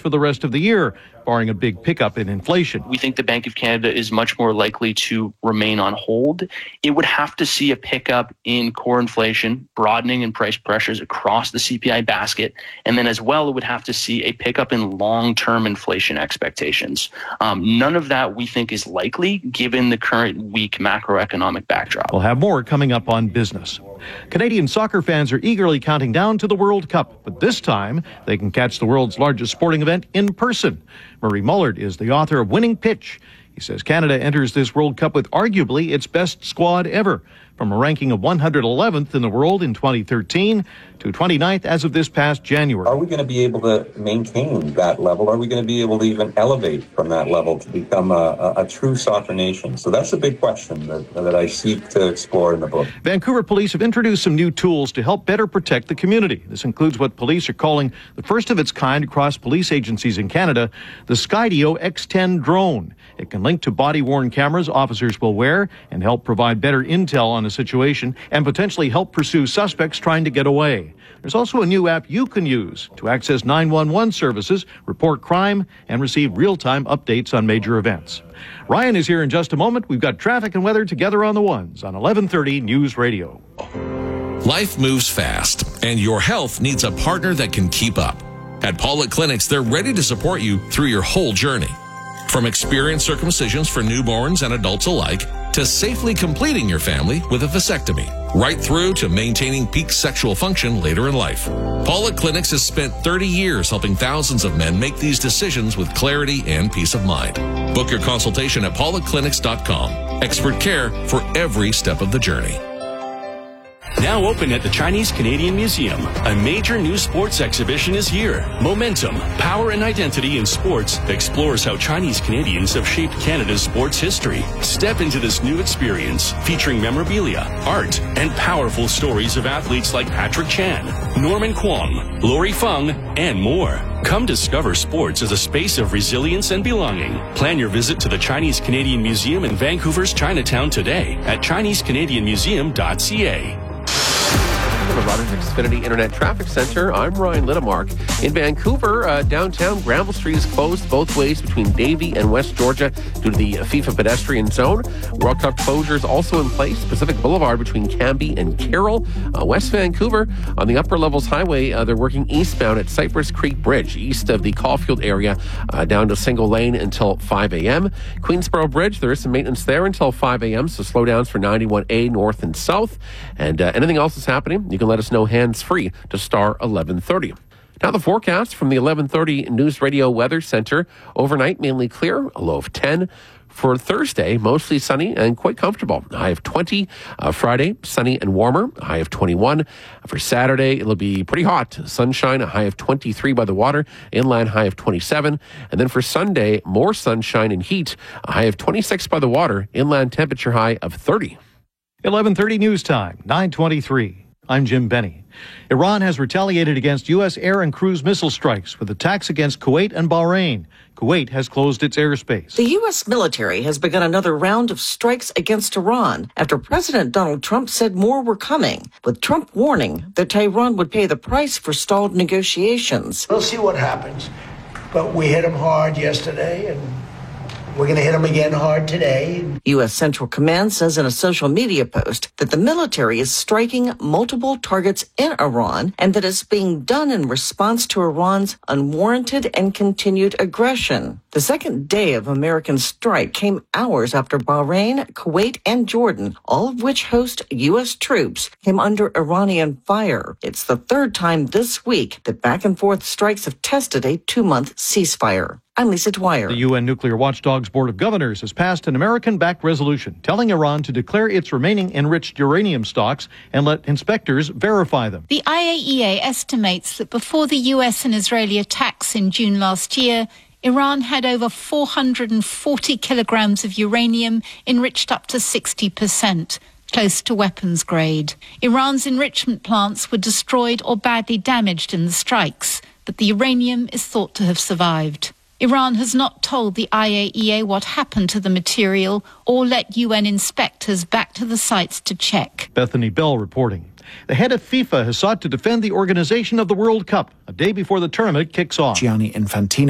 for the rest of the year, barring a big pickup in inflation. We think the Bank of Canada is much more likely to remain on hold. It would have to see a pickup in core inflation, broadening in price pressures across the CPI basket, and then as well, it would have to see a pickup in long-term inflation expectations. None of that we think is likely given the current weak macroeconomic backdrop. We'll have more coming up on business. Canadian soccer fans are eagerly counting down to the World Cup, but this time they can catch the world's largest sporting event in person. Murray Mullard is the author of Winning Pitch. He says Canada enters this World Cup with arguably its best squad ever, from a ranking of 111th in the world in 2013 to 29th as of this past January. Are we going to be able to maintain that level? Are we going to be able to even elevate from that level to become a true soccer nation? So that's a big question that I seek to explore in the book. Vancouver police have introduced some new tools to help better protect the community. This includes what police are calling the first of its kind across police agencies in Canada, the Skydio X10 drone. It can link to body-worn cameras officers will wear and help provide better intel on a situation and potentially help pursue suspects trying to get away. There's also a new app you can use to access 911 services, report crime, and receive real-time updates on major events. Ryan is here in just a moment. We've got traffic and weather together on the ones on 1130 News Radio. Life moves fast, and your health needs a partner that can keep up. At Pollock Clinics, they're ready to support you through your whole journey. From experienced circumcisions for newborns and adults alike, to safely completing your family with a vasectomy, right through to maintaining peak sexual function later in life. Pollock Clinics has spent 30 years helping thousands of men make these decisions with clarity and peace of mind. Book your consultation at pollockclinics.com. Expert care for every step of the journey. Now open at the Chinese Canadian Museum, a major new sports exhibition is here. Momentum, Power and Identity in Sports explores how Chinese Canadians have shaped Canada's sports history. Step into this new experience featuring memorabilia, art, and powerful stories of athletes like Patrick Chan, Norman Kwong, Lori Feng, and more. Come discover sports as a space of resilience and belonging. Plan your visit to the Chinese Canadian Museum in Vancouver's Chinatown today at ChineseCanadianMuseum.ca. From the Rogers Xfinity Internet Traffic Center, I'm Ryan Littlemark. In Vancouver, downtown Granville Street is closed both ways between Davie and West Georgia due to the FIFA pedestrian zone. World Cup closures also in place. Pacific Boulevard between Cambie and Carroll. West Vancouver, on the Upper Levels Highway, they're working eastbound at Cypress Creek Bridge, east of the Caulfield area, down to single lane until 5 a.m. Queensboro Bridge, there is some maintenance there until 5 a.m., so slowdowns for 91A north and south. And anything else is happening, you can let us know hands-free to star 1130. Now the forecast from the 1130 News Radio Weather Center. Overnight, mainly clear, a low of 10. For Thursday, mostly sunny and quite comfortable. A high of 20. Friday, sunny and warmer, a high of 21. For Saturday, it'll be pretty hot. Sunshine, a high of 23 by the water. Inland, high of 27. And then for Sunday, more sunshine and heat, a high of 26 by the water. Inland temperature high of 30. 1130 News Time, 9:23. I'm Jim Benny. Iran has retaliated against U.S. air and cruise missile strikes with attacks against Kuwait and Bahrain. Kuwait has closed its airspace. The U.S. military has begun another round of strikes against Iran after President Donald Trump said more were coming, with Trump warning that Tehran would pay the price for stalled negotiations. We'll see what happens. But we hit them hard yesterday, and we're going to hit them again hard today. U.S. Central Command says in a social media post that the military is striking multiple targets in Iran and that it's being done in response to Iran's unwarranted and continued aggression. The second day of American strike came hours after Bahrain, Kuwait, and Jordan, all of which host U.S. troops, came under Iranian fire. It's the third time this week that back-and-forth strikes have tested a 2-month ceasefire. I'm Lisa Dwyer. The UN Nuclear Watchdog's Board of Governors has passed an American-backed resolution telling Iran to declare its remaining enriched uranium stocks and let inspectors verify them. The IAEA estimates that before the US and Israeli attacks in June last year, Iran had over 440 kilograms of uranium enriched up to 60%. Close to weapons grade. Iran's enrichment plants were destroyed or badly damaged in the strikes, but the uranium is thought to have survived. Iran has not told the IAEA what happened to the material or let UN inspectors back to the sites to check. Bethany Bell reporting. The head of FIFA has sought to defend the organization of the World Cup a day before the tournament kicks off. Gianni Infantino